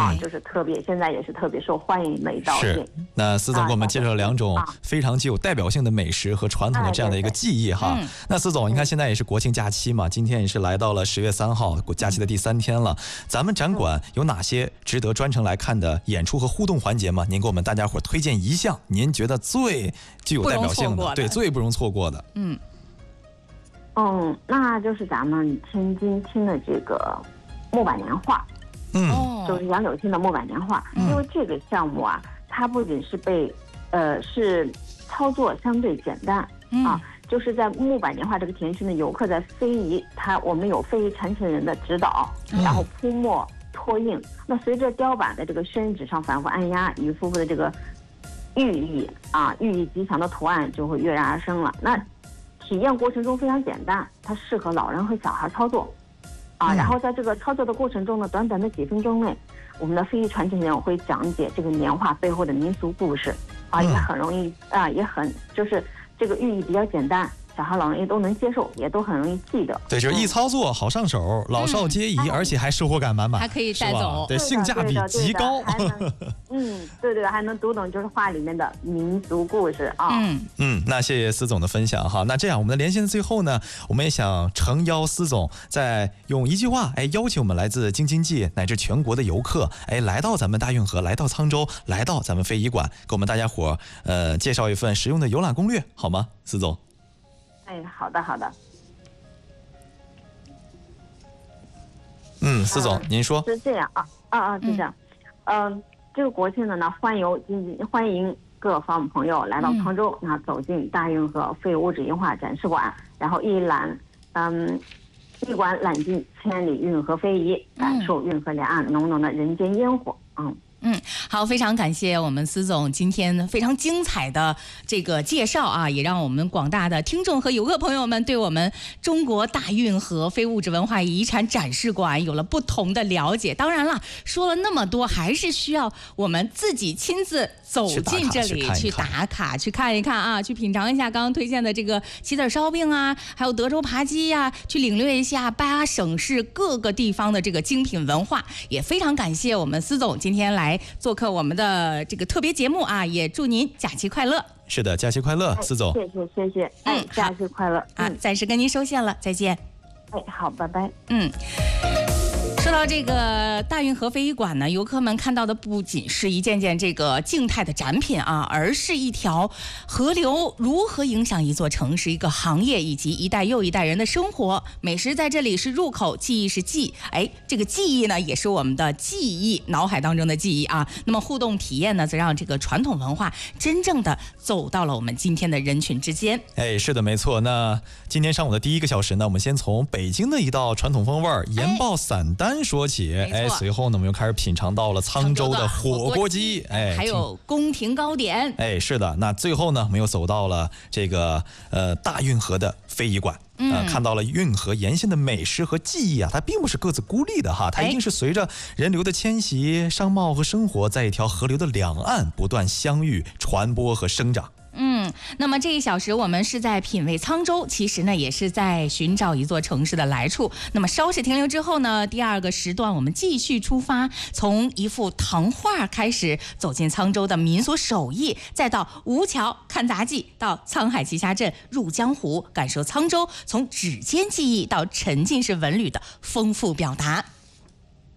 就是现在也是特别受欢迎的一道菜。 那司总给我们介绍了2种非常具有代表性的美食和传统的这样的一个技艺哈。那司总，你看现在也是国庆假期嘛，今天也是来到了10月3号假期的第3天了，咱们展馆有哪些值得专程来看的演出和互动环节吗？您给我们大家伙推荐一项您觉得最具有代表性的，对，最不容错过的。 那就是咱们天津厅的这个木板年画，就是杨柳厅的木板年画。因为这个项目啊，它不仅是是操作相对简单就是在木板年画这个田区的游客在非遗，我们有非遗传承人的指导，然后铺墨拓印。那随着雕版的这个宣纸上反复按压，一幅幅的这个寓意极强的图案就会跃然而生了。那体验过程中非常简单，它适合老人和小孩操作然后在这个操作的过程中呢，短短的几分钟内，我们的非遗传承人会讲解这个年画背后的民俗故事也很容易就是这个寓意比较简单，小孩老人也都能接受，也都很容易记得。 对，就是一操作好上手，老少皆宜，而且还收获感满满， 还可以带走， 对，性价比极高。 对，还能读懂就是画里面的民族故事那谢谢司总的分享哈。那这样我们的连线的最后呢，我们也想诚邀司总再用一句话邀请我们来自京津冀乃至全国的游客来到咱们大运河，来到沧州，来到咱们非遗馆，给我们大家伙介绍一份实用的游览攻略好吗？司总。 好的。 司总您说。 是这样是这样。这个国庆的呢，欢迎各方朋友来到沧州，走进大运河非物质文化展示馆，然后一馆揽尽千里运河非遗，感受运河两岸浓浓的人间烟火。 好，非常感谢我们司总今天非常精彩的这个介绍也让我们广大的听众和游客朋友们对我们中国大运河非物质文化遗产展示馆有了不同的了解。当然了，说了那么多，还是需要我们自己亲自走进这里去打卡，去看一看去品尝一下刚刚推荐的这个棋子烧饼还有德州扒鸡去领略一下8省市各个地方的这个精品文化。也非常感谢我们司总今天来做客我们的这个特别节目也祝您假期快乐。 是的，假期快乐，司总。 谢谢。假期快乐。 暂时跟您收线了，再见。 好，拜拜。 说到这个大运河非遗馆呢，游客们看到的不仅是一件件这个静态的展品而是一条河流如何影响一座城市、一个行业以及一代又一代人的生活。美食在这里是入口，记忆是记，这个记忆呢也是我们的记忆，脑海当中的记忆那么互动体验呢，则让这个传统文化真正的走到了我们今天的人群之间。 是的，没错。那今天上午的第1个小时呢，我们先从北京的一道传统风味盐爆散丹说起，随后呢我们又开始品尝到了沧州的火锅鸡， 还有宫廷糕点， 是的。那最后呢我们又走到了这个大运河的非遗馆，看到了运河沿线的美食和技艺它并不是各自孤立的它一定是随着人流的迁徙、商贸和生活在一条河流的两岸不断相遇、传播和生长。 那么这1小时我们是在品味沧州，其实呢也是在寻找一座城市的来处。那么稍事停留之后呢，第2个时段我们继续出发，从一幅唐画开始，走进沧州的民俗手艺，再到吴桥看杂技，到沧海奇峡镇入江湖，感受沧州从指尖技艺到沉浸式文旅的丰富表达。